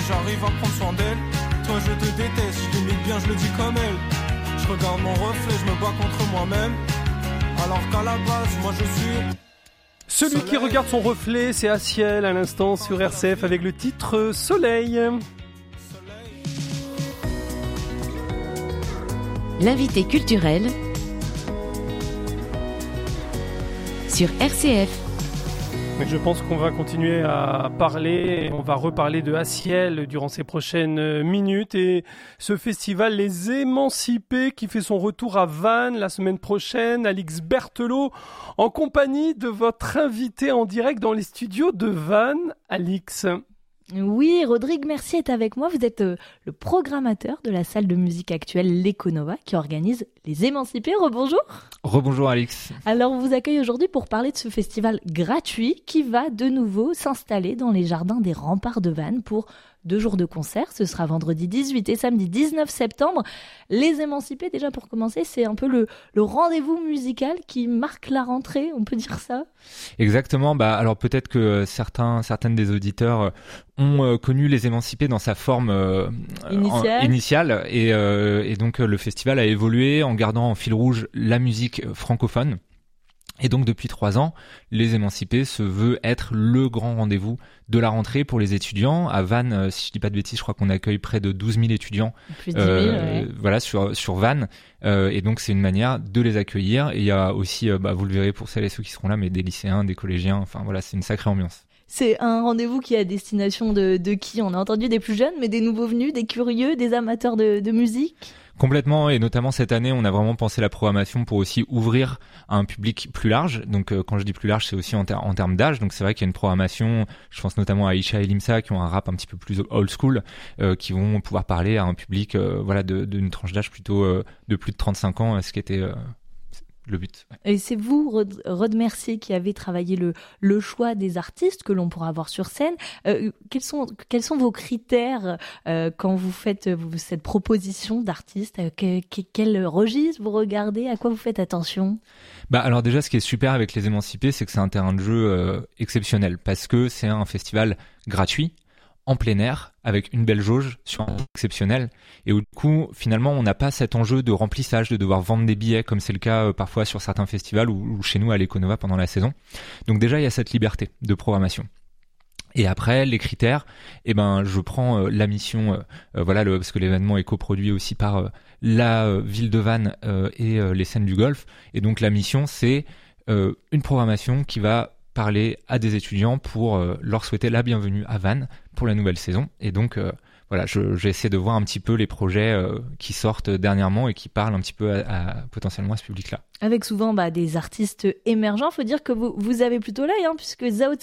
j'arrive à prendre soin d'elle. Toi je te déteste, je l'imite bien, je le dis comme elle. Je regarde mon reflet, je me bats contre moi-même. Alors qu'à la base, moi je suis... Celui qui regarde son reflet, c'est Aciel à l'instant sur RCF avec le titre Soleil. L'invité culturel sur RCF. Je pense qu'on va continuer à parler, on va reparler de Aciel durant ces prochaines minutes et ce festival Les Émancipés qui fait son retour à Vannes la semaine prochaine, Alix Berthelot, en compagnie de votre invité en direct dans les studios de Vannes, Alix. Oui, Rodrigue Mercier est avec moi. Vous êtes le programmateur de la salle de musique actuelle l'Econova qui organise les Émancipés. Rebonjour. Rebonjour Alix. Alors, on vous accueille aujourd'hui pour parler de ce festival gratuit qui va de nouveau s'installer dans les jardins des Remparts de Vannes pour 2 jours de concert. Ce sera vendredi 18 et samedi 19 septembre. Les Émancipés, déjà pour commencer, c'est un peu le rendez-vous musical qui marque la rentrée, on peut dire ça? Exactement. Alors peut-être que certaines des auditeurs ont connu les Émancipés dans sa forme initiale et donc le festival a évolué en gardant en fil rouge la musique francophone. Et donc depuis 3 ans, les Émancipés se veut être le grand rendez-vous de la rentrée pour les étudiants. À Vannes, si je dis pas de bêtises, je crois qu'on accueille près de 12 000 étudiants voilà, sur Vannes. Et donc c'est une manière de les accueillir. Et il y a aussi, vous le verrez pour celles et ceux qui seront là, mais des lycéens, des collégiens, enfin voilà, c'est une sacrée ambiance. C'est un rendez-vous qui est à destination de qui? On a entendu des plus jeunes, mais des nouveaux venus, des curieux, des amateurs de musique? Complètement, et notamment cette année, on a vraiment pensé la programmation pour aussi ouvrir à un public plus large. Donc quand je dis plus large, c'est aussi en termes d'âge. Donc c'est vrai qu'il y a une programmation, je pense notamment à Isha et Limsa qui ont un rap un petit peu plus old school, qui vont pouvoir parler à un public d'une tranche d'âge plutôt de plus de 35 ans, ce qui était le but. Et c'est vous, Rod Mercier, qui avez travaillé le choix des artistes que l'on pourra voir sur scène. Quels sont vos critères quand vous faites cette proposition d'artistes? Quel registre vous regardez? À quoi vous faites attention? Alors déjà, ce qui est super avec les Émancipés, c'est que c'est un terrain de jeu exceptionnel parce que c'est un festival gratuit, en plein air, avec une belle jauge sur un exceptionnel, et où du coup finalement on n'a pas cet enjeu de remplissage, de devoir vendre des billets comme c'est le cas parfois sur certains festivals ou chez nous à l'Econova pendant la saison. Donc déjà il y a cette liberté de programmation. Et après les critères, je prends la mission, parce que l'événement est coproduit aussi par la ville de Vannes et les scènes du Golfe, et donc la mission c'est une programmation qui va parler à des étudiants pour leur souhaiter la bienvenue à Vannes pour la nouvelle saison. Et donc j'essaie de voir un petit peu les projets qui sortent dernièrement et qui parlent un petit peu potentiellement à ce public-là. Avec souvent des artistes émergents. Il faut dire que vous avez plutôt l'œil, puisque Zao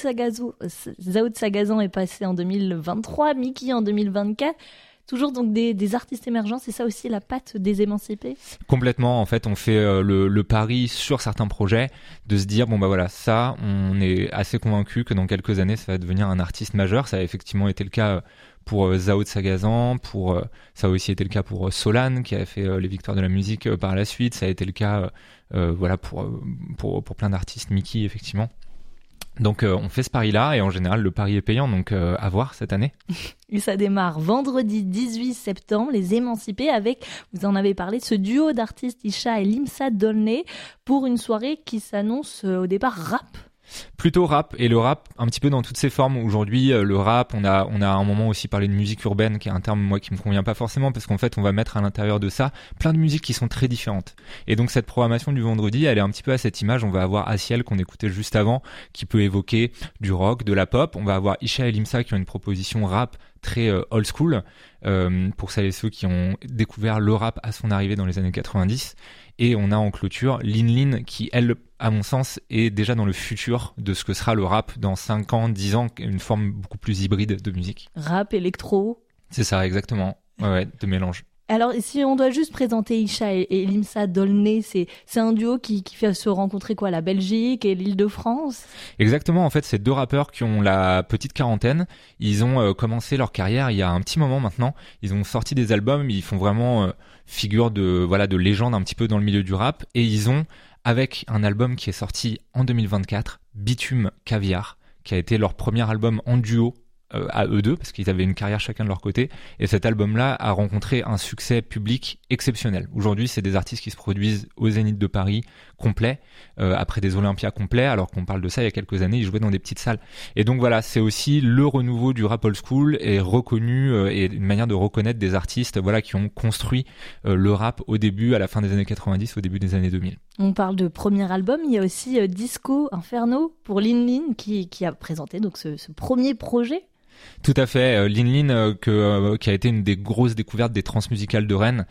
de Sagazan est passé en 2023, Mickey en 2024. Toujours donc des artistes émergents, c'est ça aussi la patte des Émancipés? Complètement, en fait on fait le pari sur certains projets de se dire ça, on est assez convaincu que dans quelques années ça va devenir un artiste majeur. Ça a effectivement été le cas pour Zao de Sagazan, ça a aussi été le cas pour Solane qui a fait les Victoires de la musique par la suite. Ça a été le cas pour plein d'artistes, Mickey effectivement. Donc on fait ce pari-là et en général le pari est payant, donc à voir cette année. Et ça démarre vendredi 18 septembre, les Émancipés avec, vous en avez parlé, ce duo d'artistes Isha et Limsa Dolnay pour une soirée qui s'annonce au départ rap. Plutôt rap, et le rap un petit peu dans toutes ses formes. Aujourd'hui le rap, on a à un moment aussi parlé de musique urbaine, qui est un terme moi qui me convient pas forcément, parce qu'en fait on va mettre à l'intérieur de ça plein de musiques qui sont très différentes. Et donc cette programmation du vendredi, elle est un petit peu à cette image. On va avoir Aciel qu'on écoutait juste avant, qui peut évoquer du rock, de la pop. On va avoir Isha et Limsa qui ont une proposition rap très old school, pour celles et ceux qui ont découvert le rap à son arrivée dans les années 90. Et on a en clôture Lin Lin qui, elle, à mon sens, est déjà dans le futur de ce que sera le rap dans 5 ans, 10 ans, une forme beaucoup plus hybride de musique. Rap, électro. C'est ça, exactement. Ouais, de mélange. Alors, si on doit juste présenter Isha et Limsa Dolnay, c'est un duo qui fait se rencontrer la Belgique et l'Île-de-France? Exactement, en fait, c'est 2 rappeurs qui ont la petite quarantaine. Ils ont commencé leur carrière il y a un petit moment maintenant. Ils ont sorti des albums, ils font vraiment figure de légende un petit peu dans le milieu du rap. Et ils ont, avec un album qui est sorti en 2024, Bitume Caviar, qui a été leur premier album en duo à eux deux, parce qu'ils avaient une carrière chacun de leur côté, et cet album-là a rencontré un succès public exceptionnel. Aujourd'hui, c'est des artistes qui se produisent au Zénith de Paris complet, après des Olympias complets, alors qu'on parle de ça il y a quelques années, ils jouaient dans des petites salles. Et donc voilà, c'est aussi le renouveau du rap old school et reconnu, et une manière de reconnaître des artistes voilà, qui ont construit le rap au début, à la fin des années 90, au début des années 2000. On parle de premier album, il y a aussi Disco Inferno pour Lin Lin qui a présenté donc ce premier projet. Tout à fait, Lin Lin qui a été une des grosses découvertes des transmusicales de Rennes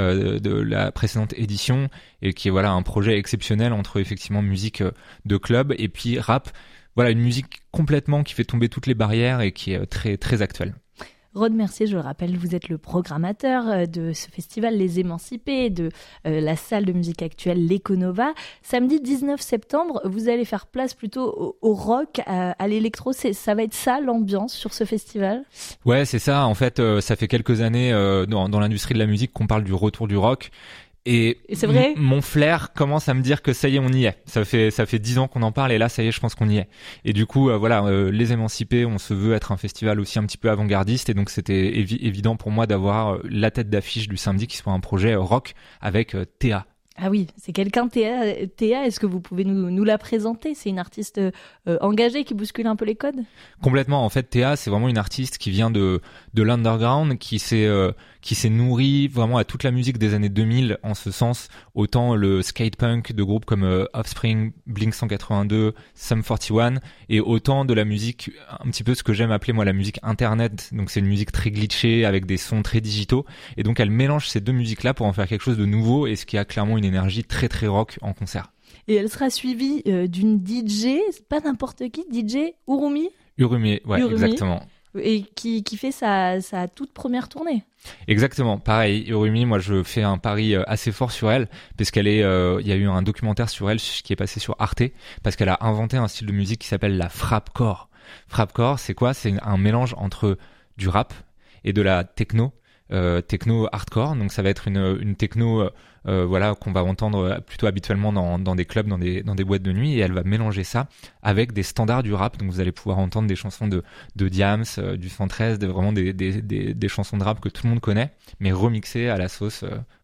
de la précédente édition, et qui est voilà un projet exceptionnel entre effectivement musique de club et puis rap. Voilà, une musique complètement qui fait tomber toutes les barrières et qui est très très actuelle. Rod Mercier, je le rappelle, vous êtes le programmateur de ce festival Les Émancipés, de la salle de musique actuelle l'Econova. Samedi 19 septembre, vous allez faire place plutôt au rock, à l'électro. Ça va être ça l'ambiance sur ce festival ? Ouais, c'est ça. En fait, ça fait quelques années dans l'industrie de la musique qu'on parle du retour du rock. Et c'est vrai ? Mon flair commence à me dire que ça y est, on y est. Ça fait 10 ans qu'on en parle et là, ça y est, je pense qu'on y est. Et du coup, Les Émancipés, on se veut être un festival aussi un petit peu avant-gardiste, et donc c'était évident pour moi d'avoir la tête d'affiche du samedi qui soit un projet rock avec Théa. Ah oui, c'est quelqu'un, Théa, est-ce que vous pouvez nous la présenter ? C'est une artiste engagée qui bouscule un peu les codes ? Complètement. En fait, Théa, c'est vraiment une artiste qui vient de l'underground, qui s'est nourrie vraiment à toute la musique des années 2000, en ce sens, autant le skatepunk de groupes comme Offspring, Blink-182, Sum 41, et autant de la musique, un petit peu ce que j'aime appeler moi la musique internet. Donc c'est une musique très glitchée, avec des sons très digitaux, et donc elle mélange ces deux musiques-là pour en faire quelque chose de nouveau, et ce qui a clairement une énergie très très rock en concert. Et elle sera suivie d'une DJ, pas n'importe qui, DJ Urumi, ouais, Urumi. Exactement. Et qui fait sa toute première tournée. Exactement, pareil, Urumi, moi je fais un pari assez fort sur elle, parce qu'elle est, il y a eu un documentaire sur elle qui est passé sur Arte, parce qu'elle a inventé un style de musique qui s'appelle la frapcore. Frapcore, c'est quoi ? C'est un mélange entre du rap et de la techno hardcore. Donc ça va être une techno qu'on va entendre plutôt habituellement dans des clubs, dans des boîtes de nuit, et elle va mélanger ça avec des standards du rap. Donc vous allez pouvoir entendre des chansons de Diams, du 113, vraiment des chansons de rap que tout le monde connaît, mais remixées à la sauce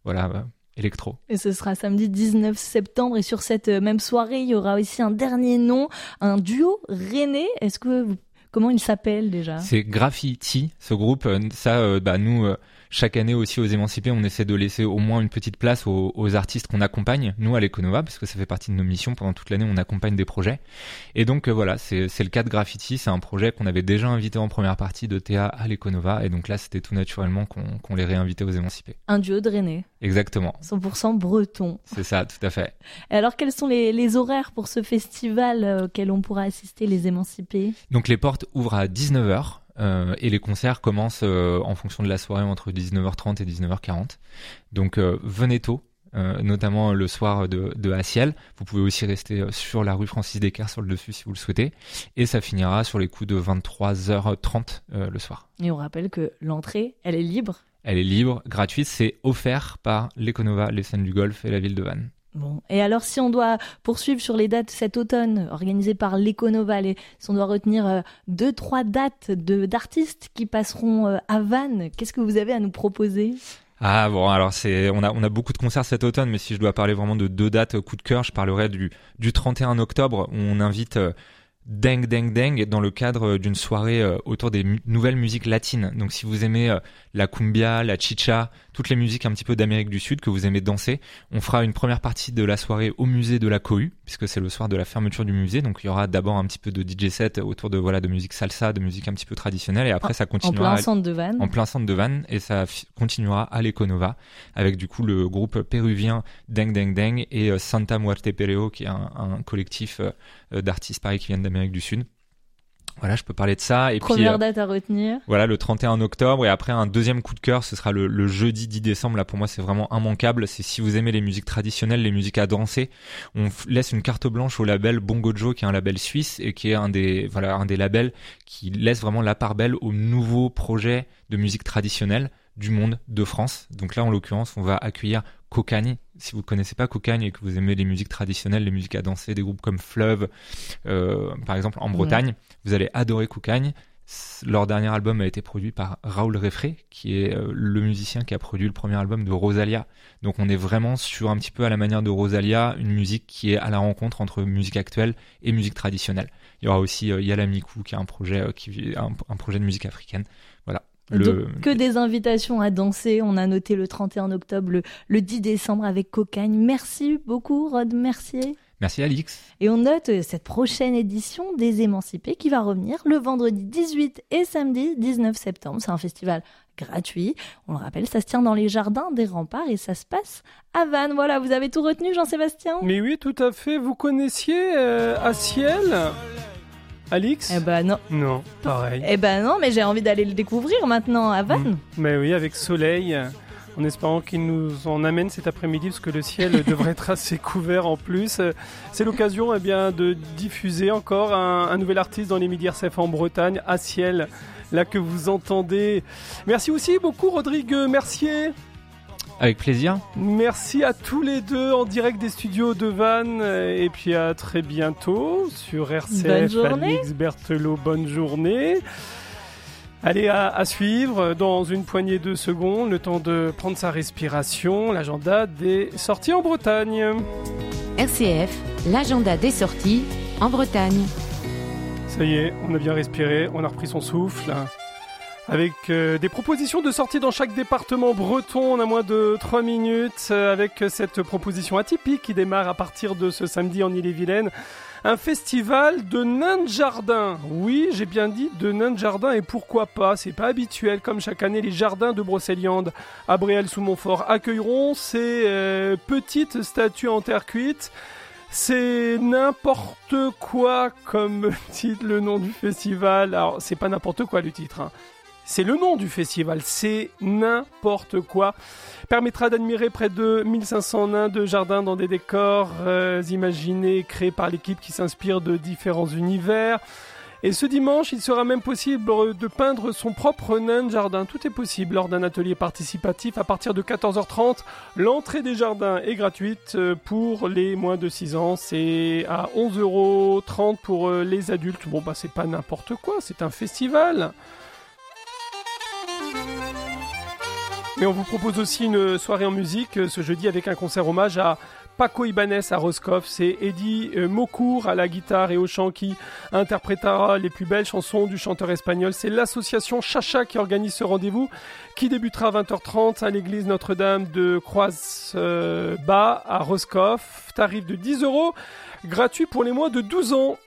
électro. Et ce sera samedi 19 septembre, et sur cette même soirée, il y aura aussi un dernier nom, un duo rennais. Comment il s'appelle déjà ? C'est Graffiti, ce groupe. Nous, chaque année aussi aux Émancipés, on essaie de laisser au moins une petite place aux artistes qu'on accompagne, nous à l'Econova, parce que ça fait partie de nos missions. Pendant toute l'année, on accompagne des projets. Et donc c'est le cas de Graffiti. C'est un projet qu'on avait déjà invité en première partie de Théa à l'Econova, et donc là, c'était tout naturellement qu'on les réinvitait aux Émancipés. Un duo de rennais. Exactement. 100% breton. C'est ça, tout à fait. Et alors, quels sont les horaires pour ce festival auquel on pourra assister, les Émancipés ? Donc les portes ouvrent à 19h. Et les concerts commencent en fonction de la soirée entre 19h30 et 19h40. Donc venez tôt, notamment le soir de Haciel. Vous pouvez aussi rester sur la rue Francis Descaires sur le dessus si vous le souhaitez. Et ça finira sur les coups de 23h30 le soir. Et on rappelle que l'entrée, elle est libre ? Elle est libre, gratuite, c'est offert par l'Econova, les Scènes du Golf et la ville de Vannes. Bon. Et alors, si on doit poursuivre sur les dates cet automne, organisées par l'Econova, si on doit retenir 2-3 dates d'artistes qui passeront à Vannes, qu'est-ce que vous avez à nous proposer ? Ah bon, alors on a beaucoup de concerts cet automne, mais si je dois parler vraiment de 2 dates coup de cœur, je parlerai du 31 octobre, où on invite Deng Deng Deng dans le cadre d'une soirée autour des nouvelles musiques latines. Donc si vous aimez la cumbia, la chicha, toutes les musiques un petit peu d'Amérique du Sud, que vous aimez danser, on fera une première partie de la soirée au musée de la Cohue, puisque c'est le soir de la fermeture du musée. Donc il y aura d'abord un petit peu de DJ set autour de musique salsa, de musique un petit peu traditionnelle, et après ça continuera en plein centre de Vannes, et ça continuera à l'Econova avec du coup le groupe péruvien Deng Deng Deng et Santa Muerte Pereo, qui est un collectif d'artistes pareil qui viennent d'Amérique du Sud. Voilà, je peux parler de ça. Et première date à retenir. Voilà, le 31 octobre. Et après, un deuxième coup de cœur, ce sera le jeudi 10 décembre. Là, pour moi, c'est vraiment immanquable. C'est si vous aimez les musiques traditionnelles, les musiques à danser. On laisse une carte blanche au label Bongo Joe, qui est un label suisse et qui est un des labels qui laisse vraiment la part belle aux nouveaux projets de musique traditionnelle du monde, de France. Donc là, en l'occurrence, on va accueillir Cocagne. Si vous ne connaissez pas Cocagne et que vous aimez les musiques traditionnelles, les musiques à danser, des groupes comme Fleuve, par exemple en Bretagne, vous allez adorer Cocagne. Leur dernier album a été produit par Raoul Refré, qui est le musicien qui a produit le premier album de Rosalia. Donc on est vraiment sur un petit peu à la manière de Rosalia, une musique qui est à la rencontre entre musique actuelle et musique traditionnelle. Il y aura aussi Yala Miku qui a un projet de musique africaine. Voilà. Donc, que des invitations à danser. On a noté le 31 octobre, le 10 décembre avec Cocagne. Merci beaucoup Rod Mercier. Merci Alix. Et on note cette prochaine édition des Émancipés qui va revenir le vendredi 18 et samedi 19 septembre. C'est un festival gratuit. On le rappelle, ça se tient dans les jardins des Remparts et ça se passe à Vannes. Voilà, vous avez tout retenu, Jean-Sébastien ? Mais oui, tout à fait. Vous connaissiez Aciel, Alix ? Eh ben non. Non, pareil. Eh ben non, mais j'ai envie d'aller le découvrir maintenant à Vannes. Mais oui, avec Soleil, en espérant qu'il nous en amène cet après-midi, parce que le ciel devrait être assez couvert en plus. C'est l'occasion de diffuser encore un nouvel artiste dans les Midi RCF en Bretagne, Aciel, là que vous entendez. Merci aussi beaucoup Rodrigue Mercier. Avec plaisir. Merci à tous les deux en direct des studios de Vannes et puis à très bientôt sur RCF. Bonne journée. Alix Berthelot, bonne journée. Allez, à suivre dans une poignée de secondes, le temps de prendre sa respiration, l'agenda des sorties en Bretagne. RCF, l'agenda des sorties en Bretagne. Ça y est, on a bien respiré, on a repris son souffle. Avec des propositions de sortie dans chaque département breton, on a moins de 3 minutes, avec cette proposition atypique qui démarre à partir de ce samedi en Ille-et-Vilaine. Un festival de nains de jardin. Oui, j'ai bien dit de nains de jardin, et pourquoi pas, c'est pas habituel. Comme chaque année, les jardins de Brocéliande à Bréal-sous-Montfort accueilleront ces petites statues en terre cuite. C'est n'importe quoi comme titre, le nom du festival. Alors, c'est pas n'importe quoi le titre, hein. C'est le nom du festival, c'est n'importe quoi. Permettra d'admirer près de 1500 nains de jardin dans des décors imaginés, créés par l'équipe qui s'inspire de différents univers. Et ce dimanche, il sera même possible de peindre son propre nain de jardin. Tout est possible lors d'un atelier participatif à partir de 14h30. L'entrée des jardins est gratuite pour les moins de 6 ans. C'est à 11,30€ pour les adultes. Bon, c'est pas n'importe quoi, c'est un festival. Mais on vous propose aussi une soirée en musique ce jeudi avec un concert hommage à Paco Ibanez à Roscoff. C'est Eddie Mocourt à la guitare et au chant qui interprétera les plus belles chansons du chanteur espagnol. C'est l'association Chacha qui organise ce rendez-vous qui débutera à 20h30 à l'église Notre-Dame de Croise-Bas à Roscoff. Tarif de 10€, gratuit pour les moins de 12 ans.